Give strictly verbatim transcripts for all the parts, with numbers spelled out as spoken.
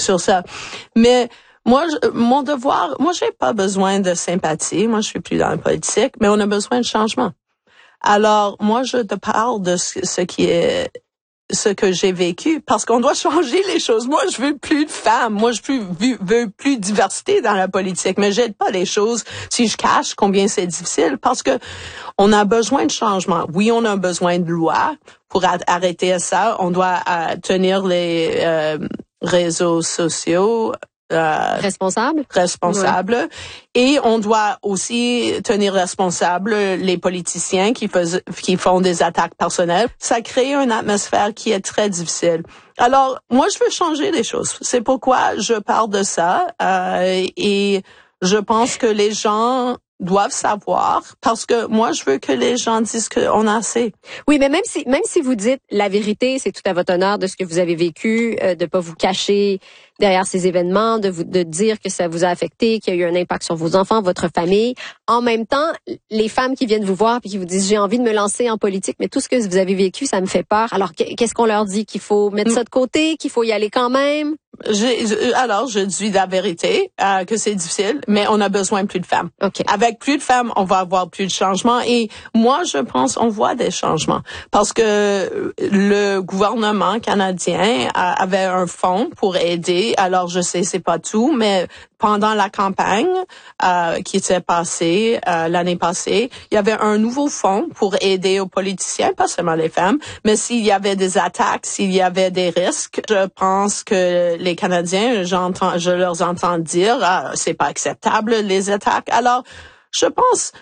sur ça. Mais moi, je, mon devoir, moi, j'ai pas besoin de sympathie. Moi, je suis plus dans la politique, mais on a besoin de changement. Alors, moi, je te parle de ce, ce qui est, ce que j'ai vécu, parce qu'on doit changer les choses. Moi, je veux plus de femmes. Moi, je veux, veux plus de diversité dans la politique, mais j'aide pas les choses si je cache combien c'est difficile, parce que on a besoin de changement. Oui, on a besoin de lois pour arrêter ça. On doit euh, tenir les euh, réseaux sociaux Euh, responsable. Responsable. Oui. Et on doit aussi tenir responsable les politiciens qui, fais, qui font des attaques personnelles. Ça crée une atmosphère qui est très difficile. Alors, moi, je veux changer les choses. C'est pourquoi je parle de ça. Euh, et je pense que les gens doivent savoir, parce que moi, je veux que les gens disent qu'on a assez. Oui, mais même si même si vous dites la vérité, c'est tout à votre honneur de ce que vous avez vécu, euh, de pas vous cacher derrière ces événements, de vous de dire que ça vous a affecté, qu'il y a eu un impact sur vos enfants, votre famille. En même temps, les femmes qui viennent vous voir et qui vous disent j'ai envie de me lancer en politique, mais tout ce que vous avez vécu, ça me fait peur. Alors qu'est-ce qu'on leur dit, qu'il faut mettre ça de côté, qu'il faut y aller quand même? J'ai, alors, je dis la vérité, euh, que c'est difficile, mais on a besoin de plus de femmes. Okay. Avec plus de femmes, on va avoir plus de changements. Et moi, je pense on voit des changements. Parce que le gouvernement canadien a, avait un fonds pour aider. Alors, je sais, c'est pas tout, mais pendant la campagne euh, qui s'est passée euh, l'année passée, il y avait un nouveau fonds pour aider aux politiciens, pas seulement les femmes, mais s'il y avait des attaques, s'il y avait des risques, je pense que les Canadiens, j'entends, je leur entends dire, ah, c'est pas acceptable les attaques. Alors, je pense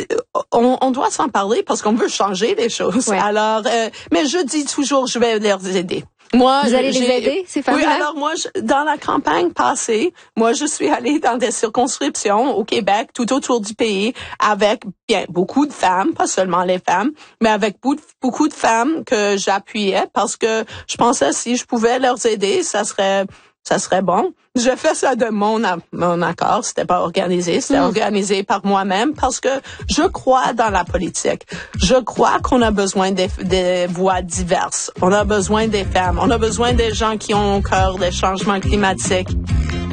on, on doit s'en parler parce qu'on veut changer les choses. Ouais. Alors, euh, mais je dis toujours, je vais les aider. Moi, vous allez les aider, ces femmes-là? Oui, alors moi, je, dans la campagne passée, moi, je suis allée dans des circonscriptions au Québec, tout autour du pays, avec bien beaucoup de femmes, pas seulement les femmes, mais avec beaucoup de, beaucoup de femmes que j'appuyais parce que je pensais si je pouvais leur aider, ça serait ça serait bon. Je fais ça de mon, mon accord. C'était pas organisé. C'était mmh. organisé par moi-même parce que je crois dans la politique. Je crois qu'on a besoin des, des voix diverses. On a besoin des femmes. On a besoin des gens qui ont au cœur des changements climatiques.